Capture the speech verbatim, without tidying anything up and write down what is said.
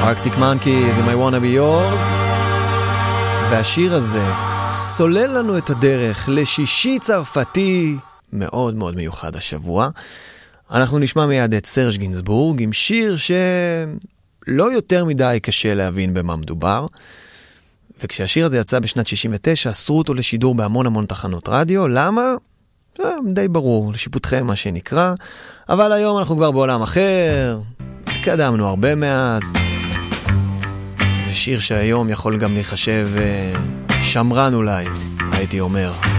Arctic Monkeys, I Wanna Be Yours. והשיר הזה סולל לנו את הדרך לשישי צרפתי מאוד מאוד מיוחד השבוע. אנחנו נשמע מיד את סרג' גינסבורג עם שיר שלא יותר מדי קשה להבין במה מדובר. וכשהשיר הזה יצא בשנת שישים ותשע, אסרו אותו לשידור בהמון המון תחנות רדיו. למה? זה די ברור, לשיפוטכם מה שנקרא. אבל היום אנחנו כבר בעולם אחר, התקדמנו הרבה מאז. זה שיר שהיום יכול גם להיחשב שמרן אולי, הייתי אומר.